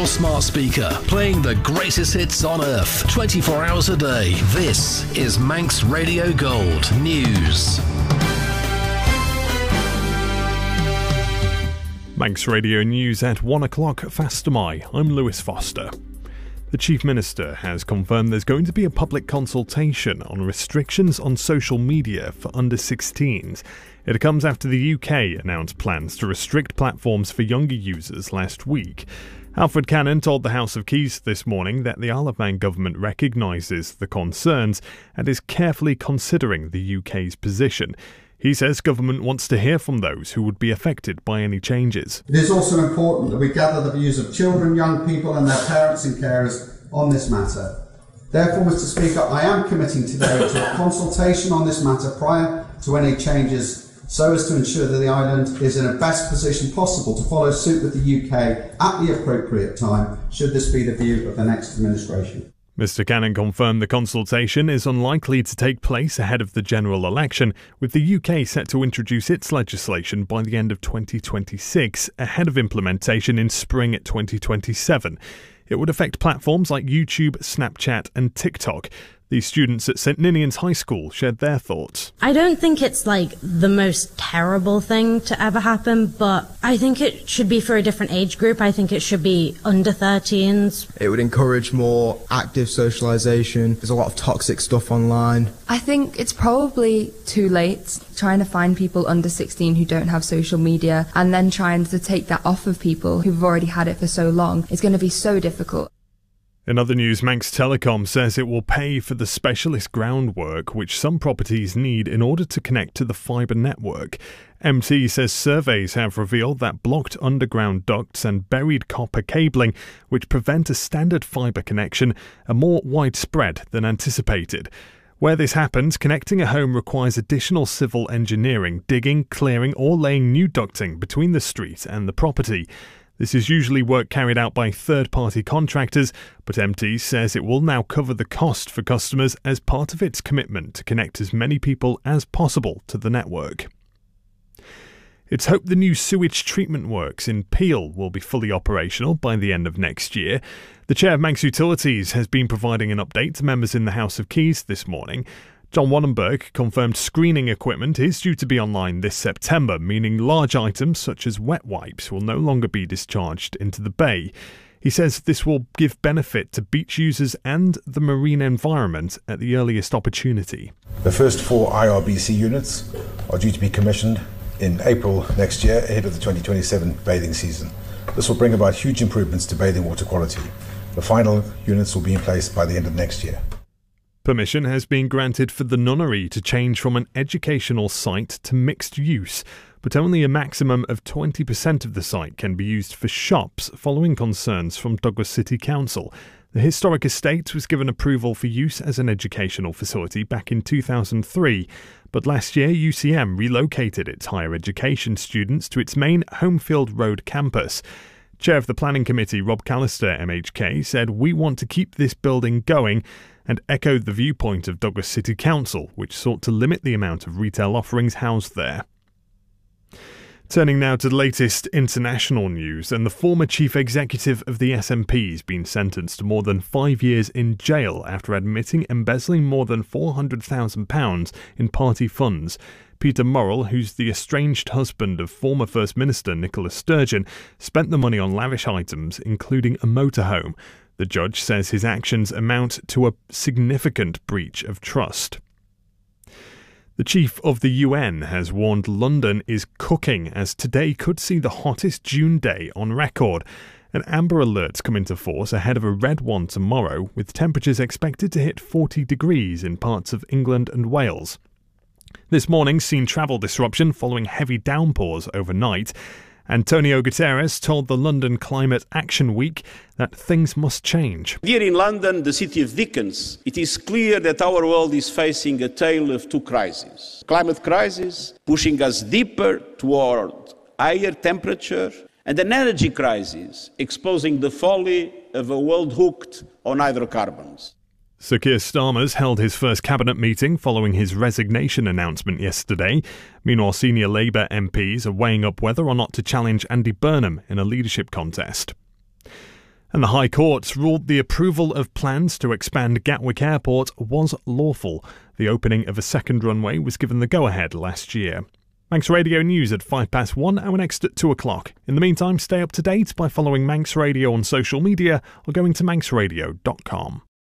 your smart speaker, playing the greatest hits on earth, 24 hours a day. This is Manx Radio Gold News. Manx Radio News at 1 o'clock Fastamai. I'm Lewis Foster. The Chief Minister has confirmed there's going to be a public consultation on restrictions on social media for under-16s. It comes after the UK announced plans to restrict platforms for younger users last week. Alfred Cannon told the House of Keys this morning that the Isle of Man government recognises the concerns and is carefully considering the UK's position. He says government wants to hear from those who would be affected by any changes. It is also important that we gather the views of children, young people and their parents and carers on this matter. Therefore, Mr Speaker, I am committing today to a consultation on this matter prior to any changes, so as to ensure that the island is in the best position possible to follow suit with the UK at the appropriate time, should this be the view of the next administration. Mr Cannon confirmed the consultation is unlikely to take place ahead of the general election, with the UK set to introduce its legislation by the end of 2026, ahead of implementation in spring 2027. It would affect platforms like YouTube, Snapchat and TikTok. These students at St Ninian's High School shared their thoughts. I don't think it's like the most terrible thing to ever happen, but I think it should be for a different age group. I think it should be under 13s. It would encourage more active socialisation. There's a lot of toxic stuff online. I think it's probably too late trying to find people under 16 who don't have social media and then trying to take that off of people who've already had it for so long. It's going to be so difficult. In other news, Manx Telecom says it will pay for the specialist groundwork which some properties need in order to connect to the fibre network. MT says surveys have revealed that blocked underground ducts and buried copper cabling, which prevent a standard fibre connection, are more widespread than anticipated. Where this happens, connecting a home requires additional civil engineering, digging, clearing or laying new ducting between the street and the property. This is usually work carried out by third-party contractors, but MT says it will now cover the cost for customers as part of its commitment to connect as many people as possible to the network. It's hoped the new sewage treatment works in Peel will be fully operational by the end of next year. The Chair of Manx Utilities has been providing an update to members in the House of Keys this morning. John Wannenberg confirmed screening equipment is due to be online this September, meaning large items such as wet wipes will no longer be discharged into the bay. He says this will give benefit to beach users and the marine environment at the earliest opportunity. The first 4 IRBC units are due to be commissioned in April next year, ahead of the 2027 bathing season. This will bring about huge improvements to bathing water quality. The final units will be in place by the end of next year. Permission has been granted for the nunnery to change from an educational site to mixed use, but only a maximum of 20% of the site can be used for shops, following concerns from Douglas City Council. The historic estate was given approval for use as an educational facility back in 2003, but last year UCM relocated its higher education students to its main Homefield Road campus. Chair of the Planning Committee, Rob Callister, MHK, said, "We want to keep this building going," and echoed the viewpoint of Douglas City Council, which sought to limit the amount of retail offerings housed there. Turning now to the latest international news, and the former chief executive of the SNP has been sentenced to more than 5 years in jail after admitting embezzling more than £400,000 in party funds. Peter Murrell, who's the estranged husband of former First Minister Nicola Sturgeon, spent the money on lavish items, including a motorhome. The judge says his actions amount to a significant breach of trust. The chief of the UN has warned London is cooking, as today could see the hottest June day on record. An amber alert's come into force ahead of a red one tomorrow, with temperatures expected to hit 40 degrees in parts of England and Wales. This morning's seen travel disruption following heavy downpours overnight. Antonio Guterres told the London Climate Action Week that things must change. Here in London, the city of Dickens, it is clear that our world is facing a tale of two crises. Climate crisis, pushing us deeper toward higher temperature, and an energy crisis, exposing the folly of a world hooked on hydrocarbons. Sir Keir Starmer's held his first cabinet meeting following his resignation announcement yesterday. Meanwhile, senior Labour MPs are weighing up whether or not to challenge Andy Burnham in a leadership contest. And the High Court ruled the approval of plans to expand Gatwick Airport was lawful. The opening of a second runway was given the go-ahead last year. Manx Radio News at 1:05, our next at 2 o'clock. In the meantime, stay up to date by following Manx Radio on social media or going to manxradio.com.